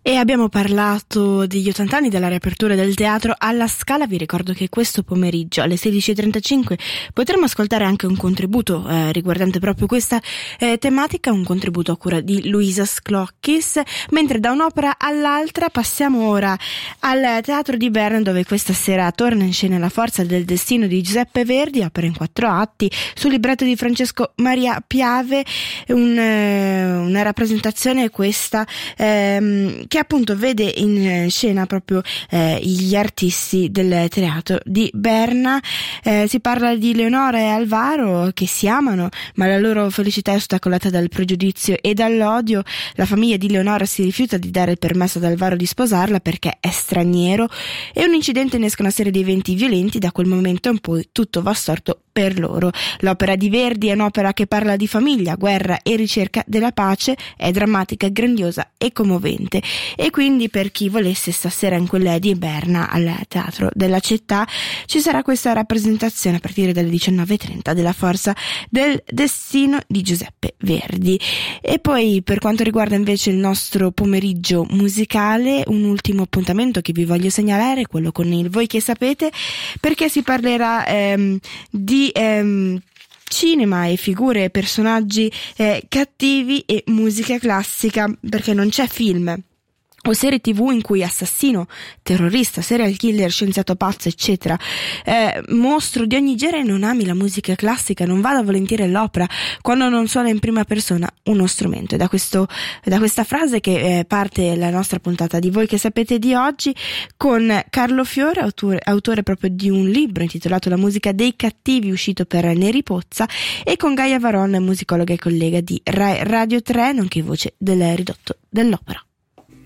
E abbiamo parlato degli 80 anni della riapertura del teatro alla Scala. Vi ricordo che questo pomeriggio alle 16:35 potremo ascoltare anche un contributo riguardante proprio questa tematica, un contributo a cura di Luisa Scloccchis, mentre da un'opera all'altra passiamo ora al Teatro di Berna, dove questa sera torna in scena La forza del destino di Giuseppe Verdi, opera in 4 atti sul libretto di Francesco Maria Piave, una rappresentazione questa che appunto vede in scena proprio gli artisti del teatro di Berna. Si parla di Leonora e Alvaro che si amano, ma la loro felicità è ostacolata dal pregiudizio e dall'odio. La famiglia di Leonora si rifiuta di dare il permesso ad Alvaro di sposarla perché è straniero, e un incidente innesca una serie di eventi violenti. Da quel momento in poi tutto va storto per loro. L'opera di Verdi è un'opera che parla di famiglia, guerra e ricerca della pace, è drammatica, grandiosa e commovente, e quindi per chi volesse stasera in quella di Berna al Teatro della Città ci sarà questa rappresentazione a partire dalle 19:30 della forza del destino di Giuseppe Verdi. E poi per quanto riguarda invece il nostro pomeriggio musicale, un ultimo appuntamento che vi voglio segnalare è quello con il Voi che sapete, perché si parlerà di cinema e figure e personaggi cattivi e musica classica, perché non c'è film o serie TV in cui assassino, terrorista, serial killer, scienziato pazzo, eccetera, mostro di ogni genere non ami la musica classica, non vada volentieri all'opera quando non suona in prima persona uno strumento. E da questa frase che parte la nostra puntata di Voi che sapete di oggi, con Carlo Fiore, autore proprio di un libro intitolato La musica dei cattivi, uscito per Neri Pozza, e con Gaia Varon, musicologa e collega di Rai Radio 3, nonché voce del ridotto dell'opera.